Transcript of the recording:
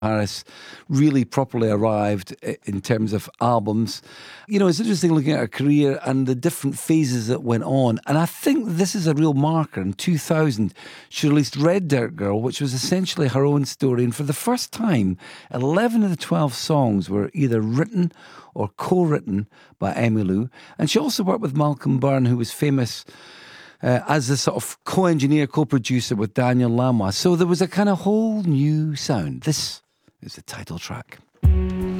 Harris really properly arrived in terms of albums. You know, it's interesting looking at her career and the different phases that went on. And I think this is a real marker. In 2000, she released Red Dirt Girl, which was essentially her own story. And for the first time, 11 of the 12 songs were either written or co-written by Emmylou. And she also worked with Malcolm Byrne, who was famous as a sort of co-engineer, co-producer with Daniel Lanois. So there was a kind of whole new sound. This is the title track.